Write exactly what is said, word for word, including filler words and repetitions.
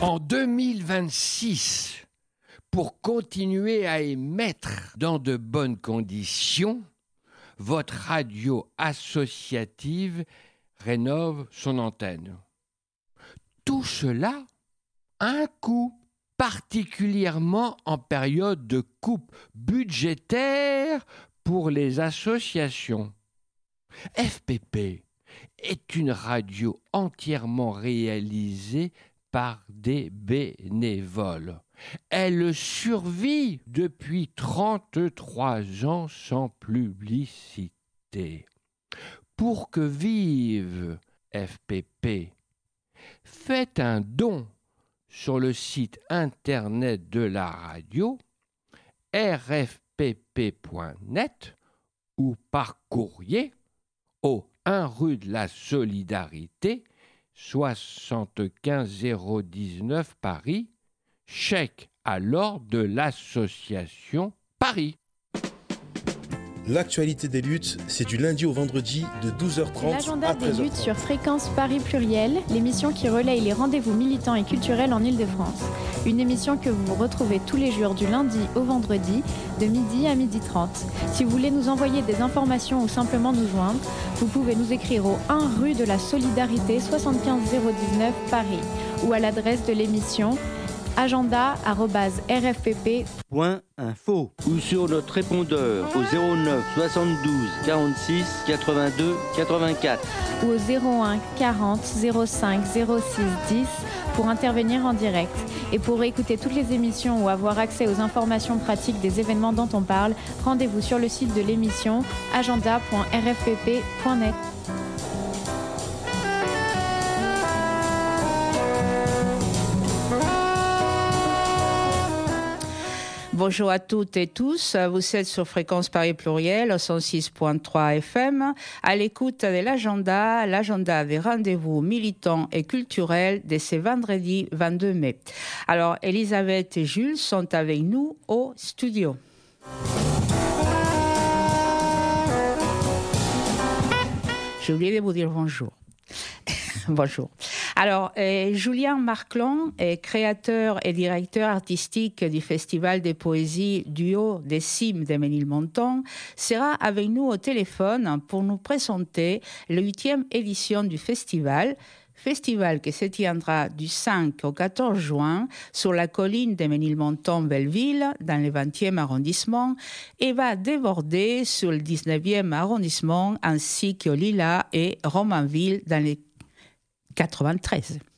En deux mille vingt-six, pour continuer à émettre dans de bonnes conditions, votre radio associative rénove son antenne. Tout cela a un coût, particulièrement en période de coupe budgétaire pour les associations. F P P est une radio entièrement réalisée par des bénévoles. Elle survit depuis trente-trois ans sans publicité. Pour que vive F P P, faites un don sur le site internet de la radio r f p p point net ou par courrier au un rue de la Solidarité, soixante-quinze zéro dix-neuf Paris, chèque à l'ordre de l'association Paris. L'actualité des luttes, c'est du lundi au vendredi de douze heures trente L'agenda à treize heures trente. des luttes sur Fréquence Paris Pluriel, l'émission qui relaye les rendez-vous militants et culturels en Ile-de-France. Une émission que vous retrouvez tous les jours du lundi au vendredi, de midi à midi trente. Si vous voulez nous envoyer des informations ou simplement nous joindre, vous pouvez nous écrire au un rue de la Solidarité, soixante-quinze zéro dix-neuf Paris, ou à l'adresse de l'émission agenda arobase r f p p point info ou sur notre répondeur au zéro neuf soixante-douze quarante-six quatre-vingt-deux quatre-vingt-quatre ou au zéro un quarante zéro cinq zéro six dix pour intervenir en direct. Et pour écouter toutes les émissions ou avoir accès aux informations pratiques des événements dont on parle, rendez-vous sur le site de l'émission agenda point r f p p point net. Bonjour à toutes et tous, vous êtes sur Fréquence Paris Pluriel, cent six point trois F M, à l'écoute de l'agenda, l'agenda des rendez-vous militants et culturels de ce vendredi vingt-deux mai. Alors, Elisabeth et Jules sont avec nous au studio. J'ai oublié de vous dire bonjour. Bonjour. Alors, euh, Julien Marclon est créateur et directeur artistique du Festival de poésie du Haut des Cimes de Ménilmontant, sera avec nous au téléphone pour nous présenter la huitième édition du festival. Festival qui se tiendra du cinq au quatorze juin sur la colline de Ménilmontant-Belleville, dans le vingtième arrondissement, et va déborder sur le dix-neuvième arrondissement, ainsi qu'au Lilas et Romainville, dans les quatre-vingt-treize.